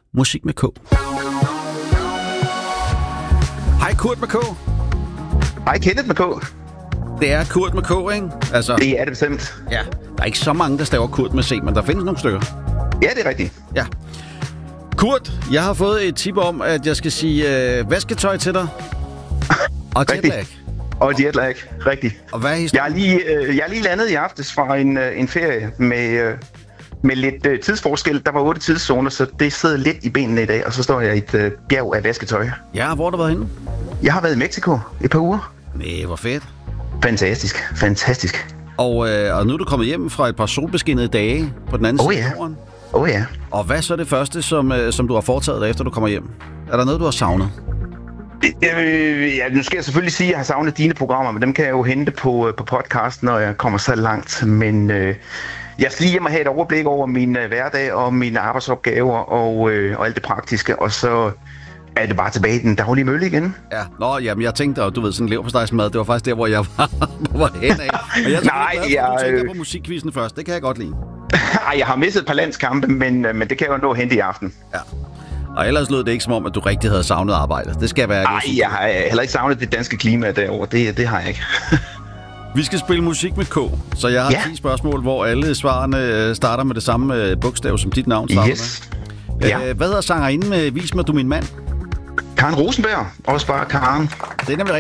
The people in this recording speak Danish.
Musik med K. Hej Kurt med K. Hej Kenneth med K. Det er Kurt med K, ikke? Altså, Det er det bestemt. ja, der er ikke så mange, der staver Kurt med C, men der findes nogle stykker. Ja, det er rigtigt. Ja. Kurt, jeg har fået et tip om, at jeg skal sige vasketøj til dig. Og Rigtigt. jetlag. Og jetlag, rigtigt. Og hvad er Jeg historien? er lige landet i aftes fra en ferie med lidt tidsforskel. Der var 8 tidszoner, så det sidder lidt i benene i dag. Og så står jeg i et bjerg af vasketøj. Ja, hvor har du været henne? Jeg har været i Mexico et par uger. Næh, hvor fedt. Fantastisk, fantastisk. Og nu er du kommet hjem fra et par solbeskinnede dage på den anden side af jorden. Ja. Og hvad så er det første, som du har foretaget dig, efter du kommer hjem? Er der noget, du har savnet? Ja, nu skal jeg selvfølgelig sige, at jeg har savnet dine programmer, men dem kan jeg jo hente på podcast, når jeg kommer så langt. Men jeg skal lige hjem og have et overblik over min hverdag og mine arbejdsopgaver og alt det praktiske, og så er det bare tilbage i den daglige mølle igen. Ja, jamen jeg tænkte, at du ved, sådan leverpostejsmad, det var faktisk der, hvor jeg var hen af. Og jeg du tænker på musikkvisten først, det kan jeg godt lide. Ej, jeg har misset et par landskampe, men det kan jeg jo nå at hente i aften. Ja. Og ellers lød det ikke som om, at du rigtig havde savnet arbejde. Det skal være. Nej, jeg har heller ikke savnet det danske klima derovre. Det har jeg ikke. Vi skal spille musik med K, så jeg har 10 spørgsmål, hvor alle svarene starter med det samme bogstav, som dit navn starter med. Ja. Hvad hedder sangerinden med Vis mig du min mand? Karen Rosenberg. Også bare Karen. Det er nemlig